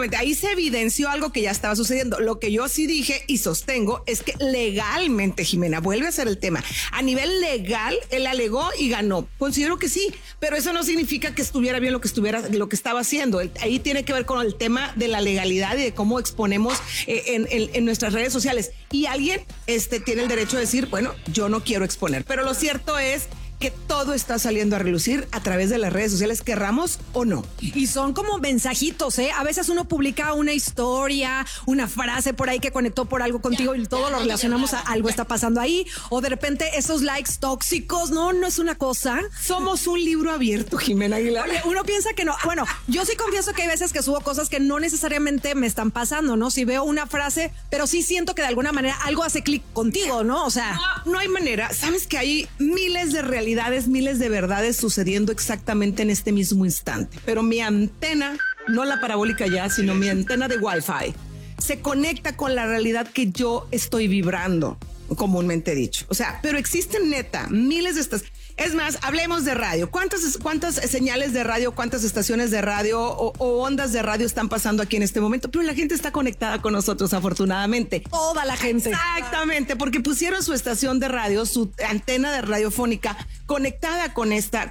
Exactamente, ahí se evidenció algo que ya estaba sucediendo. Lo que yo sí dije y sostengo es que legalmente, Jimena, vuelve a ser el tema. A nivel legal, él alegó y ganó. Considero que sí, pero eso no significa que estuviera bien lo que estaba haciendo. Ahí tiene que ver con el tema de la legalidad y de cómo exponemos en nuestras redes sociales. Y alguien tiene el derecho de decir, bueno, yo no quiero exponer. Pero lo cierto es que todo está saliendo a relucir a través de las redes sociales, querramos o no. Y son como mensajitos, ¿eh? A veces uno publica una historia, una frase por ahí que conectó por algo contigo y todo lo relacionamos a algo está pasando ahí. O de repente esos likes tóxicos, no es una cosa. Somos un libro abierto, Jimena Aguilar. Oye, uno piensa que no. Bueno, yo sí confieso que hay veces que subo cosas que no necesariamente me están pasando, ¿no? Si veo una frase, pero sí siento que de alguna manera algo hace clic contigo, ¿no? O sea, no hay manera. Sabes que hay miles de realidades, miles de verdades sucediendo exactamente en este mismo instante. Pero mi antena, no la parabólica ya, sino mi antena de Wi-Fi, se conecta con la realidad que yo estoy vibrando, comúnmente dicho. O sea, pero existen neta miles de estas. Es más, hablemos de radio. ¿Cuántas señales de radio, cuántas estaciones de radio o ondas de radio están pasando aquí en este momento? Pero la gente está conectada con nosotros, afortunadamente. Toda la gente. Exactamente, porque pusieron su estación de radio, su antena de radiofónica conectada con esta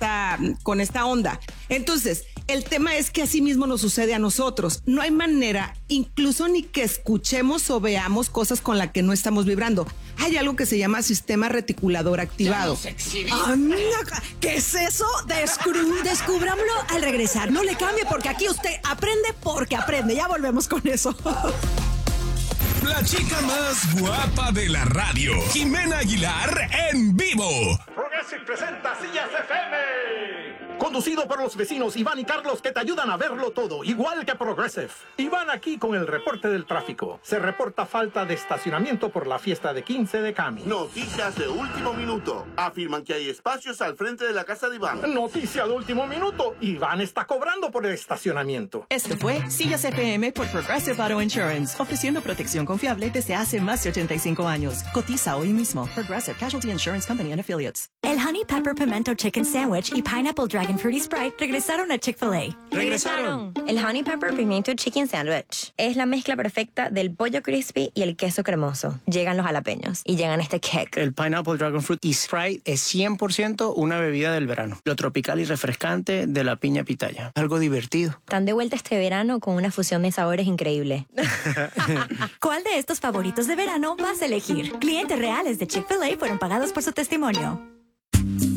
onda. Entonces, el tema es que así mismo nos sucede a nosotros. No hay manera, incluso ni que escuchemos o veamos cosas con las que no estamos vibrando. Hay algo que se llama sistema reticulador activado. ¿Qué es eso? Descubrámoslo al regresar. No le cambie porque aquí usted aprende porque aprende. Ya volvemos con eso. La chica más guapa de la radio, Jimena Aguilar en vivo. Progressive presenta Sillas FM. Conducido por los vecinos Iván y Carlos que te ayudan a verlo todo, igual que Progressive. Iván aquí con el reporte del tráfico. Se reporta falta de estacionamiento por la fiesta de 15 de Cami. Noticias de último minuto. Afirman que hay espacios al frente de la casa de Iván. Noticia de último minuto. Iván está cobrando por el estacionamiento. Este fue Sillas FM por Progressive Auto Insurance, ofreciendo protección confiable desde hace más de 85 años. Cotiza hoy mismo. Progressive Casualty Insurance Company and Affiliates. El Honey Pepper Pimento Chicken Sandwich y Pineapple Dragon Fruity Sprite regresaron a Chick-fil-A. ¡Regresaron! El Honey Pepper Pimento Chicken Sandwich es la mezcla perfecta del pollo crispy y el queso cremoso. Llegan los jalapeños y llegan este kick. El Pineapple Dragon Fruit y Sprite es 100% una bebida del verano. Lo tropical y refrescante de la piña pitaya. Algo divertido. Están de vuelta este verano con una fusión de sabores increíble. ¿Cuál de estos favoritos de verano vas a elegir? Clientes reales de Chick-fil-A fueron pagados por su testimonio.